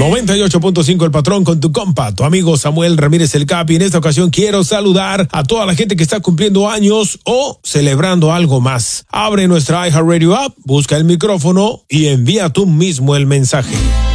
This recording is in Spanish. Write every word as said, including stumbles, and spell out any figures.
noventa y ocho punto cinco El Patrón con tu compa, tu amigo Samuel Ramírez el Capi. En esta ocasión quiero saludar a toda la gente que está cumpliendo años o celebrando algo más. Abre nuestra iHeartRadio app, busca el micrófono y envía tú mismo el mensaje.